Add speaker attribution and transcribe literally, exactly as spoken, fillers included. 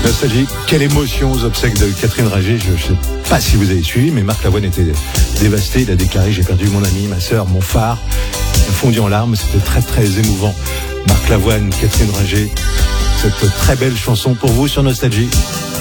Speaker 1: Nostalgie, quelle émotion aux obsèques de Catherine Ringer. Je ne sais pas si vous avez suivi, mais Marc Lavoine était dévasté. Il a déclaré: j'ai perdu mon ami, ma sœur, mon phare. Il a fondu en larmes. C'était très très émouvant. Marc Lavoine, Catherine Ringer, cette très belle chanson pour vous sur Nostalgie.